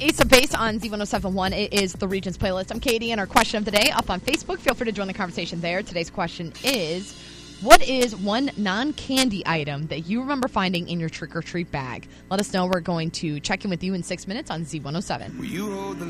Ace of Base on Z1071. It is the Regions playlist. I'm Katie, and our question of the day up on Facebook. Feel free to join the conversation there. Today's question is, what is one non-candy item that you remember finding in your trick-or-treat bag? Let us know. We're going to check in with you in 6 minutes on Z107.